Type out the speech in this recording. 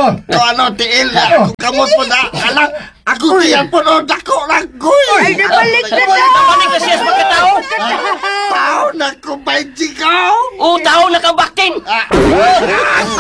To ano, tiil na. Ako kamot po na. Alang, ako tiyan po no, dako lang koy. Ay, nabalik na daw! Nabalik ka siya sa pagkatao. Tao na ko, 20 ka. O, tao na kabakin. Ah,